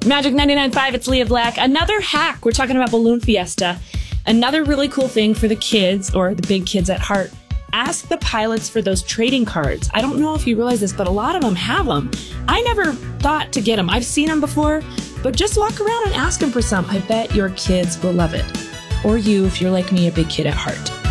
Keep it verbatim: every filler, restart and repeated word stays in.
Magic ninety-nine point five, it's Leah Black. Another hack. We're talking about Balloon Fiesta. Another really cool thing for the kids, or the big kids at heart. Ask the pilots for those trading cards. I don't know if you realize this, but a lot of them have them. I never thought to get them. I've seen them before, but just walk around and ask them for some. I bet your kids will love it. Or you, if you're like me, a big kid at heart.